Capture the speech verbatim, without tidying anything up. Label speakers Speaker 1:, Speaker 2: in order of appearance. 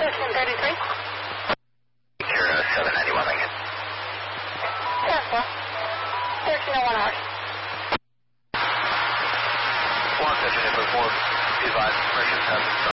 Speaker 1: thirteen thirty-three.
Speaker 2: Zero seven ninety-one Lincoln.
Speaker 1: Ten four. thirteen oh one hours.
Speaker 2: One fifteen four. Be advised, pressure seven.